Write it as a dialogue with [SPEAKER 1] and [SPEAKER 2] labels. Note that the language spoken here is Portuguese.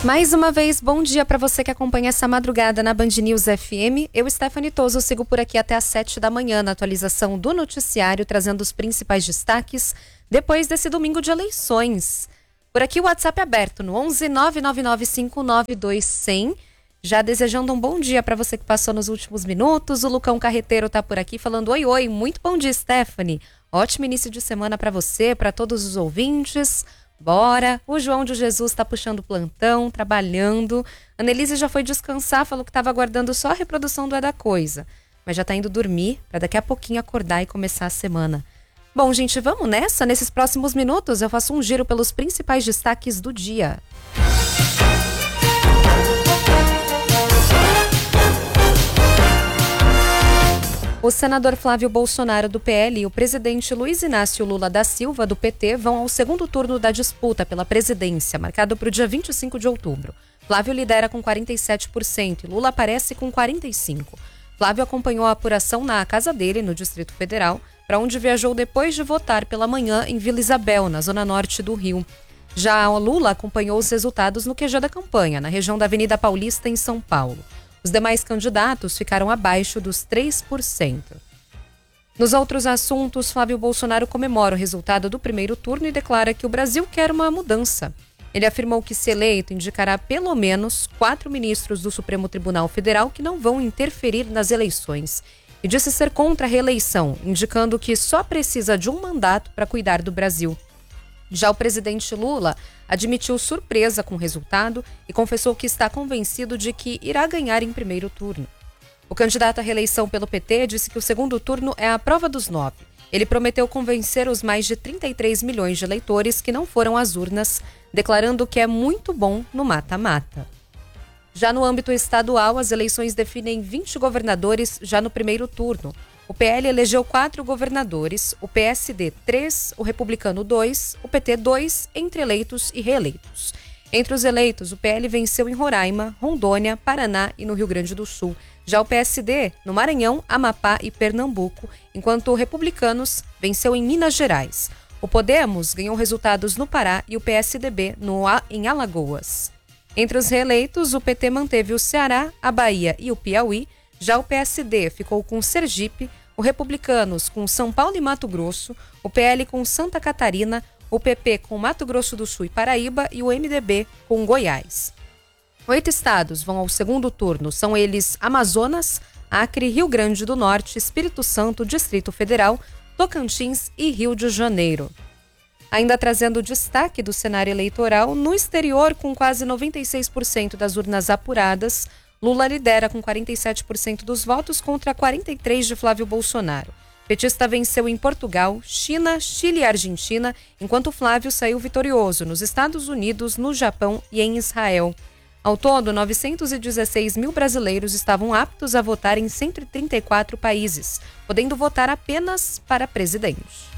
[SPEAKER 1] Mais uma vez, bom dia para você que acompanha essa madrugada na Band News FM. Eu, Stephanie Toso, sigo por aqui até às 7 da manhã na atualização do noticiário, trazendo os principais destaques depois desse domingo de eleições. Por aqui o WhatsApp aberto no 11 999592100. Já desejando um bom dia para você que passou nos últimos minutos. O Lucão Carreteiro tá por aqui falando oi, muito bom dia, Stephanie. Ótimo início de semana para você, para todos os ouvintes. Bora! O João de Jesus está puxando plantão, trabalhando. Annelise já foi descansar, falou que estava aguardando só a reprodução do É da Coisa. Mas já está indo dormir para daqui a pouquinho acordar e começar a semana. Bom, gente, vamos nessa? Nesses próximos minutos eu faço um giro pelos principais destaques do dia. O senador Flávio Bolsonaro, do PL, e o presidente Luiz Inácio Lula da Silva, do PT, vão ao segundo turno da disputa pela presidência, marcado para o dia 25 de outubro. Flávio lidera com 47% e Lula aparece com 45%. Flávio acompanhou a apuração na casa dele, no Distrito Federal, para onde viajou depois de votar pela manhã em Vila Isabel, na zona norte do Rio. Já Lula acompanhou os resultados no QG da campanha, na região da Avenida Paulista, em São Paulo. Os demais candidatos ficaram abaixo dos 3%. Nos outros assuntos, Flávio Bolsonaro comemora o resultado do primeiro turno e declara que o Brasil quer uma mudança. Ele afirmou que, se eleito, indicará pelo menos 4 ministros do Supremo Tribunal Federal que não vão interferir nas eleições. E disse ser contra a reeleição, indicando que só precisa de um mandato para cuidar do Brasil. Já o presidente Lula admitiu surpresa com o resultado e confessou que está convencido de que irá ganhar em primeiro turno. O candidato à reeleição pelo PT disse que o segundo turno é a prova dos 9. Ele prometeu convencer os mais de 33 milhões de eleitores que não foram às urnas, declarando que é muito bom no mata-mata. Já no âmbito estadual, as eleições definem 20 governadores já no primeiro turno. O PL elegeu 4 governadores, o PSD 3, o Republicano 2, o PT 2, entre eleitos e reeleitos. Entre os eleitos, o PL venceu em Roraima, Rondônia, Paraná e no Rio Grande do Sul. Já o PSD, no Maranhão, Amapá e Pernambuco, enquanto o Republicanos venceu em Minas Gerais. O Podemos ganhou resultados no Pará e o PSDB em Alagoas. Entre os reeleitos, o PT manteve o Ceará, a Bahia e o Piauí. Já o PSD ficou com Sergipe, o Republicanos com São Paulo e Mato Grosso, o PL com Santa Catarina, o PP com Mato Grosso do Sul e Paraíba e o MDB com Goiás. 8 estados vão ao segundo turno, são eles Amazonas, Acre, Rio Grande do Norte, Espírito Santo, Distrito Federal, Tocantins e Rio de Janeiro. Ainda trazendo destaque do cenário eleitoral, no exterior, com quase 96% das urnas apuradas, Lula lidera com 47% dos votos contra 43% de Flávio Bolsonaro. Petista venceu em Portugal, China, Chile e Argentina, enquanto Flávio saiu vitorioso nos Estados Unidos, no Japão e em Israel. Ao todo, 916 mil brasileiros estavam aptos a votar em 134 países, podendo votar apenas para presidente.